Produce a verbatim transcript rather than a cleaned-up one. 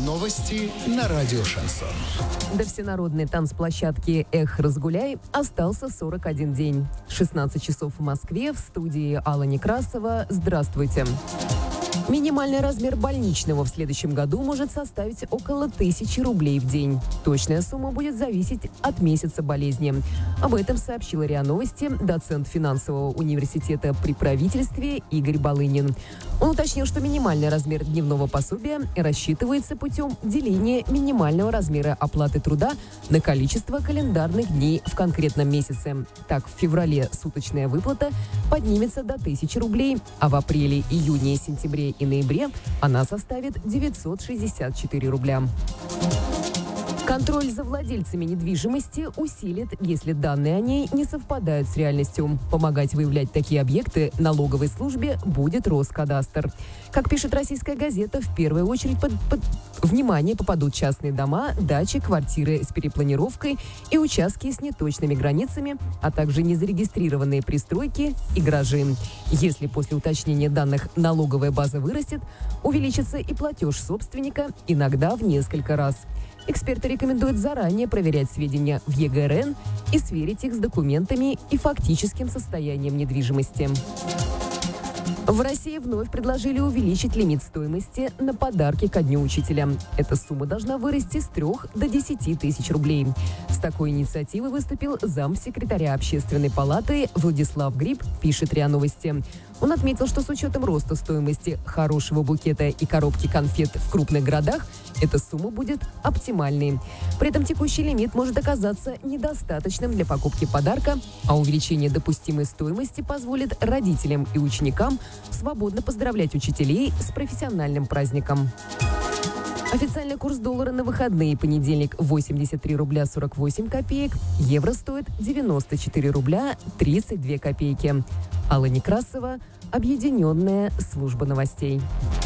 Новости на радио «Шансон». До всенародной танцплощадки «Эх, разгуляй» остался сорок один день. шестнадцать часов в Москве, в студии Алла Некрасова. Здравствуйте. Минимальный размер больничного в следующем году может составить около тысячи рублей в день. Точная сумма будет зависеть от месяца болезни. Об этом сообщил РИА Новости доцент финансового университета при правительстве Игорь Балынин. Он уточнил, что минимальный размер дневного пособия рассчитывается путем деления минимального размера оплаты труда на количество календарных дней в конкретном месяце. Так, в феврале суточная выплата поднимется до тысячи рублей, а в апреле, июне, сентябре и ноябре она составит девятьсот шестьдесят четыре рубля. Контроль за владельцами недвижимости усилит, если данные о ней не совпадают с реальностью. Помогать выявлять такие объекты налоговой службе будет Роскадастр. Как пишет «Российская газета», в первую очередь под, под внимание попадут частные дома, дачи, квартиры с перепланировкой и участки с неточными границами, а также незарегистрированные пристройки и гаражи. Если после уточнения данных налоговая база вырастет, увеличится и платеж собственника, иногда в несколько раз. Эксперты рекомендуют заранее проверять сведения в Е Гэ Эр Эн и сверить их с документами и фактическим состоянием недвижимости. В России вновь предложили увеличить лимит стоимости на подарки ко Дню учителя. Эта сумма должна вырасти с трех до десяти тысяч рублей. С такой инициативой выступил замсекретаря Общественной палаты Владислав Гриб, пишет РИА Новости. Он отметил, что с учетом роста стоимости хорошего букета и коробки конфет в крупных городах, эта сумма будет оптимальной. При этом текущий лимит может оказаться недостаточным для покупки подарка, а увеличение допустимой стоимости позволит родителям и ученикам свободно поздравлять учителей с профессиональным праздником. Официальный курс доллара на выходные: понедельник восемьдесят три рубля сорок восемь копеек, евро стоит девяносто четыре рубля тридцать две копейки. Алла Некрасова, Объединенная служба новостей.